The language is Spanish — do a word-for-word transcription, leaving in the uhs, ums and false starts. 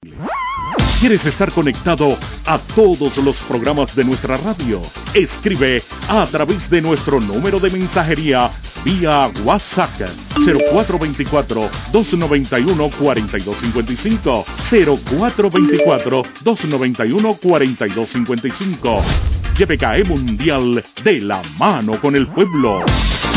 ¿Quieres estar conectado a todos los programas de nuestra radio? Escribe a través de nuestro número de mensajería vía WhatsApp cero cuatro dos cuatro, dos nueve uno, cuatro dos cinco cinco cero cuatro dos cuatro, dos nueve uno, cuatro dos cinco cinco. Y P K E Mundial de la mano con el pueblo.